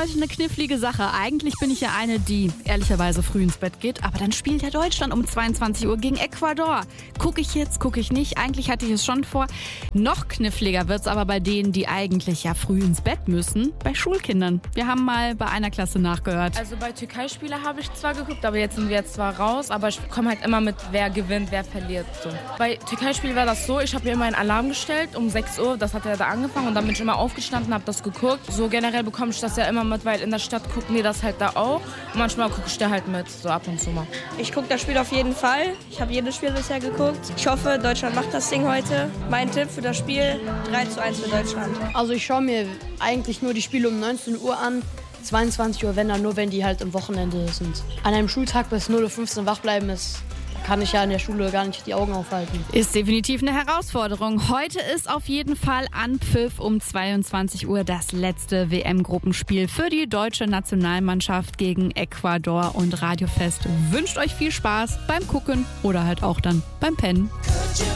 heute eine knifflige Sache. Eigentlich bin ich ja eine, die ehrlicherweise früh ins Bett geht, aber dann spielt ja Deutschland um 22 Uhr gegen Ecuador. Gucke ich jetzt, gucke ich nicht? Eigentlich hatte ich es schon vor. Noch kniffliger wird's aber bei denen, die eigentlich ja früh ins Bett müssen, bei Schulkindern. Wir haben mal bei einer Klasse nachgehört. Also bei Türkei-Spieler habe ich zwar geguckt, aber jetzt sind wir zwar raus, aber ich komme halt immer mit, wer gewinnt, wer verliert. So. Bei Türkei-Spiel war das so, ich habe mir immer einen Alarm gestellt um 6 Uhr, das hat ja da angefangen und dann bin ich immer aufgestanden, habe das geguckt. So generell bekomme ich das ja immer mit, weil in der Stadt gucken die das halt da auch. Und manchmal gucke ich da halt mit, so ab und zu mal. Ich gucke das Spiel auf jeden Fall. Ich habe jedes Spiel bisher geguckt. Ich hoffe, Deutschland macht das Ding heute. Mein Tipp für das Spiel, 3:1 für Deutschland. Also ich schaue mir eigentlich nur die Spiele um 19 Uhr an. 22 Uhr, wenn dann nur, wenn die halt am Wochenende sind. An einem Schultag bis 0:15 Uhr wach bleiben ist... kann ich ja in der Schule gar nicht die Augen aufhalten. Ist definitiv eine Herausforderung. Heute ist auf jeden Fall Anpfiff um 22 Uhr das letzte WM-Gruppenspiel für die deutsche Nationalmannschaft gegen Ecuador. Und Radio Fest wünscht euch viel Spaß beim Gucken oder halt auch dann beim Pennen.